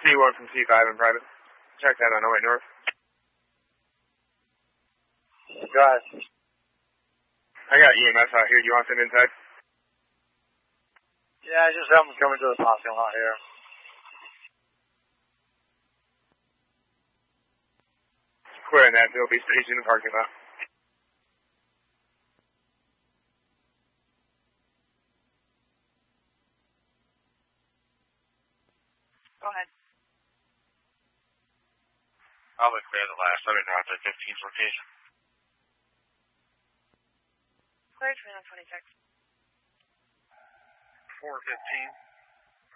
C1 from C5 in private. Check that on the way north. Got it. I got EMS out here. Do you want them inside? Yeah, just have them coming to the parking lot here. Clear in that. They'll be staged in the parking lot. Go ahead. I'll clear the last. Let me know at the 15th location. Cleared for 26. 415.